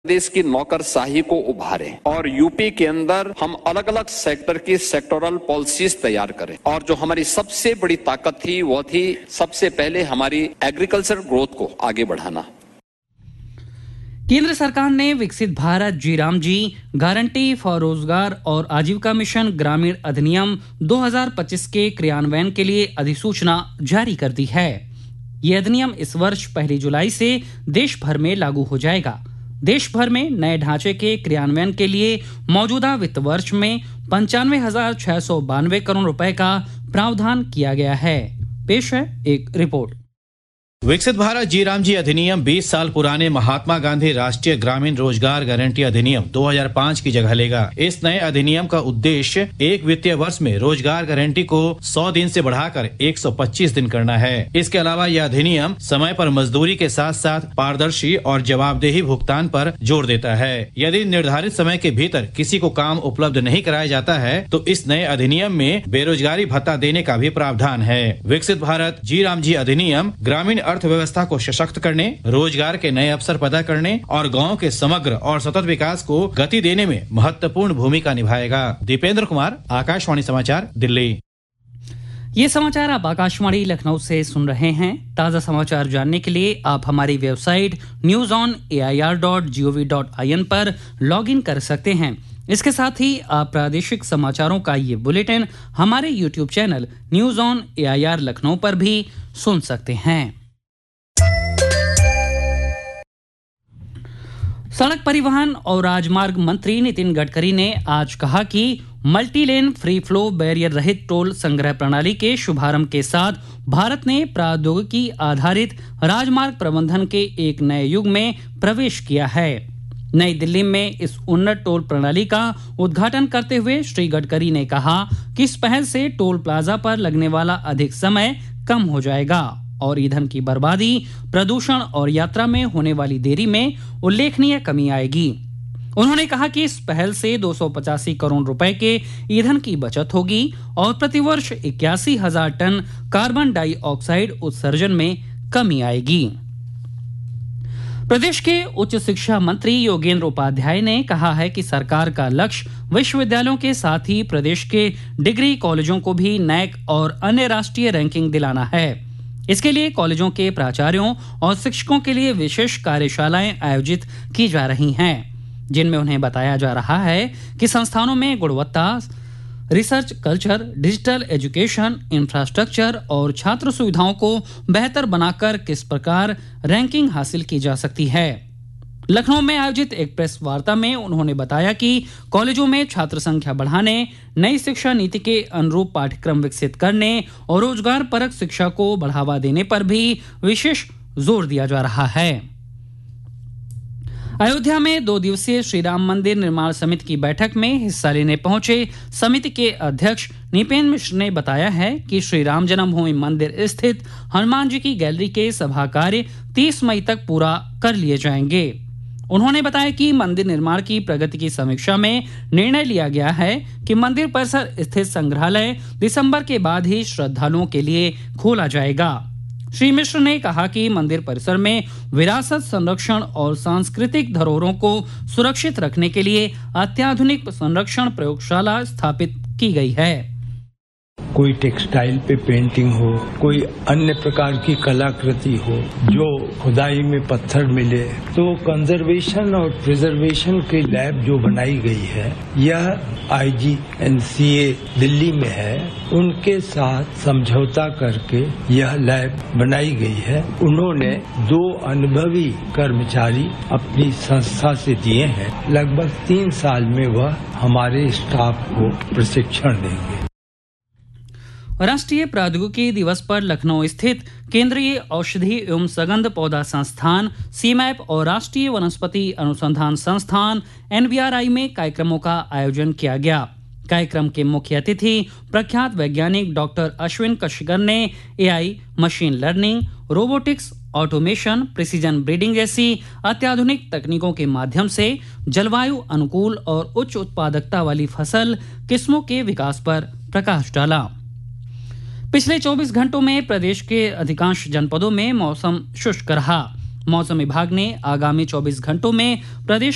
देश की नौकरशाही को उभारें और यूपी के अंदर हम अलग अलग सेक्टर की सेक्टोरल पॉलिसीज तैयार करें। और जो हमारी सबसे बड़ी ताकत थी वो थी सबसे पहले हमारी एग्रीकल्चर ग्रोथ को आगे बढ़ाना। केंद्र सरकार ने विकसित भारत जी राम जी गारंटी फॉर रोजगार और आजीविका मिशन ग्रामीण अधिनियम 2025 के क्रियान्वयन के लिए अधिसूचना जारी कर दी है। ये अधिनियम इस वर्ष 1 जुलाई से देश भर में लागू हो जाएगा। देश भर में नए ढांचे के क्रियान्वयन के लिए मौजूदा वित्त वर्ष में 95,692 करोड़ रुपए का प्रावधान किया गया है। पेश है एक रिपोर्ट। विकसित भारत जी राम जी अधिनियम 20 साल पुराने महात्मा गांधी राष्ट्रीय ग्रामीण रोजगार गारंटी अधिनियम 2005 की जगह लेगा। इस नए अधिनियम का उद्देश्य एक वित्तीय वर्ष में रोजगार गारंटी को 100 दिन से बढ़ाकर 125 दिन करना है। इसके अलावा यह अधिनियम समय पर मजदूरी के साथ साथ पारदर्शी और जवाबदेही भुगतान पर जोर देता है। यदि निर्धारित समय के भीतर किसी को काम उपलब्ध नहीं कराया जाता है तो इस नए अधिनियम में बेरोजगारी भत्ता देने का भी प्रावधान है। विकसित भारत जी राम जी अधिनियम ग्रामीण अर्थव्यवस्था को सशक्त करने, रोजगार के नए अवसर पैदा करने और गांव के समग्र और सतत विकास को गति देने में महत्वपूर्ण भूमिका निभाएगा। दीपेंद्र कुमार, आकाशवाणी समाचार, दिल्ली। ये समाचार आप आकाशवाणी लखनऊ से सुन रहे हैं। ताजा समाचार जानने के लिए आप हमारी वेबसाइट newsonair.gov.in पर लॉगिन कर सकते हैं। इसके साथ ही आप प्रादेशिक समाचारों का ये बुलेटिन हमारे YouTube channel news on AIR Lucknow पर भी सुन सकते हैं। सड़क परिवहन और राजमार्ग मंत्री नितिन गडकरी ने आज कहा कि multi lane free flow barrier रहित टोल संग्रह प्रणाली के शुभारंभ के साथ भारत ने प्रौद्योगिकी आधारित राजमार्ग प्रबंधन के एक नए युग में प्रवेश किया है। नई दिल्ली में इस उन्नत टोल प्रणाली का उद्घाटन करते हुए श्री गडकरी ने कहा कि इस पहल से टोल प्लाजा पर लगने वाला अधिक समय कम हो जाएगा और ईंधन की बर्बादी, प्रदूषण और यात्रा में होने वाली देरी में उल्लेखनीय कमी आएगी। उन्होंने कहा कि इस पहल से 285 करोड़ रुपए के ईंधन की बचत होगी और प्रतिवर्ष 81,000 टन कार्बन डाइऑक्साइड उत्सर्जन में कमी आएगी। प्रदेश के उच्च शिक्षा मंत्री योगेंद्र उपाध्याय ने कहा है कि सरकार का लक्ष्य विश्वविद्यालयों के साथ ही प्रदेश के डिग्री कॉलेजों को भी नैक और अन्य राष्ट्रीय रैंकिंग दिलाना है। इसके लिए कॉलेजों के प्राचार्यों और शिक्षकों के लिए विशेष कार्यशालाएं आयोजित की जा रही हैं, जिनमें उन्हें बताया जा रहा है कि संस्थानों में गुणवत्ता, research culture, digital education, infrastructure और छात्र सुविधाओं को बेहतर बनाकर किस प्रकार रैंकिंग हासिल की जा सकती है। लखनऊ में आयोजित एक प्रेस वार्ता में उन्होंने बताया कि कॉलेजों में छात्र संख्या बढ़ाने, नई शिक्षा नीति के अनुरूप पाठ्यक्रम विकसित करने और रोजगार परक शिक्षा को बढ़ावा देने पर भी विशेष जोर दिया जा रहा है। अयोध्या में 2 दिवसीय श्री राम मंदिर निर्माण समिति की बैठक में हिस्सा लेने पहुंचे समिति के अध्यक्ष निपेन मिश्र ने बताया है कि श्री राम जन्मभूमि मंदिर स्थित हनुमान जी की गैलरी के सभा कार्य 30 मई तक पूरा कर लिए जाएंगे। उन्होंने बताया कि मंदिर निर्माण की प्रगति की समीक्षा में निर्णय लिया गया है कि मंदिर परिसर स्थित संग्रहालय दिसंबर के बाद ही श्रद्धालुओं के लिए खोला जाएगा। श्री मिश्र ने कहा कि मंदिर परिसर में विरासत संरक्षण और सांस्कृतिक धरोहरों को सुरक्षित रखने के लिए अत्याधुनिक संरक्षण प्रयोगशाला स्थापित की गई है। कोई टेक्सटाइल पे पेंटिंग हो, कोई अन्य प्रकार की कलाकृति हो जो खुदाई में पत्थर मिले, तो कंजर्वेशन और प्रिजर्वेशन की लैब जो बनाई गई है यह IGNCA दिल्ली में है, उनके साथ समझौता करके यह लैब बनाई गई है। उन्होंने 2 अनुभवी कर्मचारी अपनी संस्था से दिए हैं। लगभग 3 साल में वह हमारे स्टाफ को प्रशिक्षण देंगे। राष्ट्रीय प्रौद्योगिकी दिवस पर लखनऊ स्थित केंद्रीय औषधि एवं सगंध पौधा संस्थान सीमैप और राष्ट्रीय वनस्पति अनुसंधान संस्थान NVRI में कार्यक्रमों का आयोजन किया गया। कार्यक्रम के मुख्य अतिथि प्रख्यात वैज्ञानिक डॉक्टर अश्विन कशिकर ने AI, machine learning, robotics, automation, precision breeding जैसी अत्याधुनिक तकनीकों के माध्यम से जलवायु अनुकूल और उच्च उत्पादकता वाली फसल किस्मों के विकास पर प्रकाश डाला। पिछले 24 घंटों में प्रदेश के अधिकांश जनपदों में मौसम शुष्क रहा। मौसम विभाग ने आगामी 24 घंटों में प्रदेश